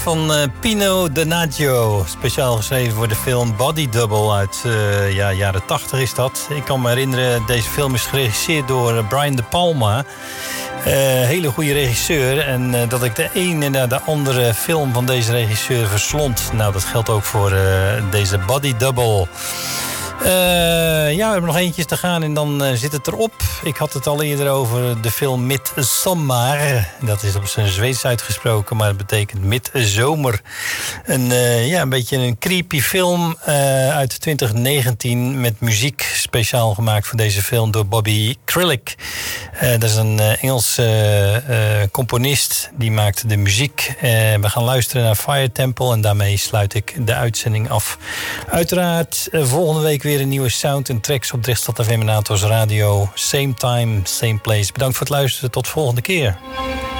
Van Pino Donaggio, speciaal geschreven voor de film Body Double uit jaren 80 is dat. Ik kan me herinneren, deze film is geregisseerd door Brian De Palma. Hele goede regisseur. En dat ik de ene na de andere film van deze regisseur verslond. Nou, dat geldt ook voor deze Body Double. We hebben nog eentjes te gaan en dan zit het erop. Ik had het al eerder over de film Midsommar. Dat is op zijn Zweeds uitgesproken, maar het betekent midzomer. Een beetje een creepy film uit 2019 met muziek speciaal gemaakt voor deze film door Bobby Krilic. Dat is een Engelse componist, die maakte de muziek. We gaan luisteren naar Fire Temple en daarmee sluit ik de uitzending af. Uiteraard volgende week weer een nieuwe sound en tracks op Driftstad FM en Atos Radio. Same time, same place. Bedankt voor het luisteren. Tot volgende keer.